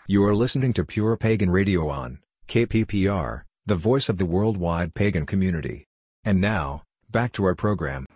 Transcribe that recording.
You are listening to Pure Pagan Radio on KPPR, the voice of the worldwide pagan community. And now, back to our program.